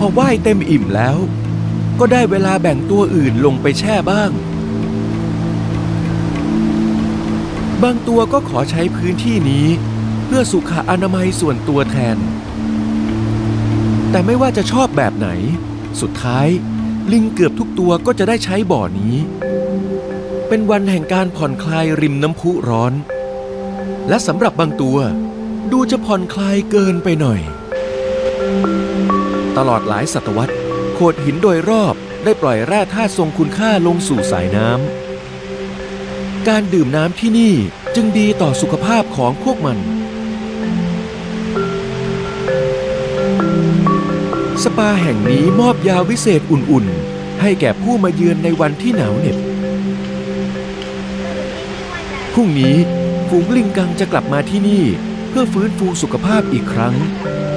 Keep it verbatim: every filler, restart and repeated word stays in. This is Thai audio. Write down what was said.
อว่ายเต็มอิ่มแล้วก็ได้เวลาแบ่งตัวอื่นลงไปแช่บ้างบางตัวก็ขอใช้พื้นที่นี้เพื่อสุขอนามัยส่วนตัวแทนแต่ไม่ว่าจะชอบแบบไหนสุดท้ายลิงเกือบทุกตัวก็จะได้ใช้บ่อนี้เป็นวันแห่งการผ่อนคลายริมน้ำพุร้อนและสำหรับบางตัวดูจะผ่อนคลายเกินไปหน่อยตลอดหลายศตวรรษโขดหินโดยรอบได้ปล่อยแร่ธาตุทรงคุณค่าลงสู่สายน้ำการดื่มน้ำที่นี่จึงดีต่อสุขภาพของพวกมันสปาแห่งนี้มอบยาวิเศษอุ่นๆให้แก่ผู้มาเยือนในวันที่หนาวเหน็บพรุ่งนี้ฝูงลิงกังจะกลับมาที่นี่เพื่อฟื้นฟูสุขภาพอีกครั้ง